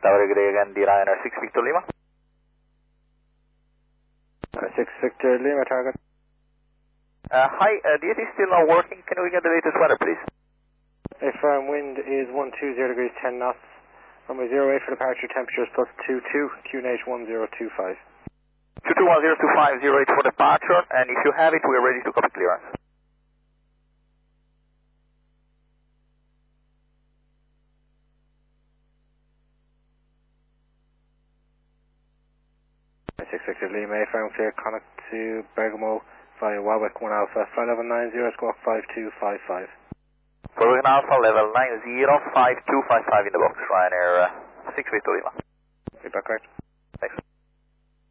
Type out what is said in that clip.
Tower Grey again, the Ryanair 6 Victor Lima. 6 Victor Lima, target. Hi, the AT is still not working. Can we get the latest weather, please? Firm wind is 120 degrees 10 knots. Runway 08 for departure, temperatures plus 22, QNH 1025. 221025, 08 for departure, and if you have it, we are ready to copy clearance. Victor Lima, firm clear, connect to Bergamo via Warwick 1 Alpha, flight level 90, squawk 5255. Following Alpha, level 90, 5255 in the box, Ryanair 6 Victor Lima. Feedback correct.